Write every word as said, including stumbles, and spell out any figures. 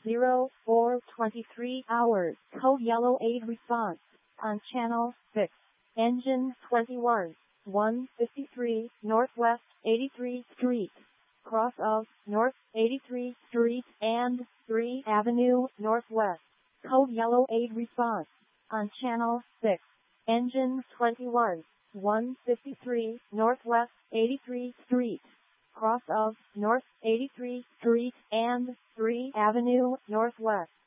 zero four twenty-three hours. Code yellow aid response on channel six. Engine twenty-one, one fifty-three Northwest eighty-third Street. Cross of North eighty-third Street and three Avenue Northwest. Code yellow aid response on channel six. Engine twenty-one, one fifty-three Northwest eighty-third Street. Cross of North eighty-third Street and three Avenue Northwest.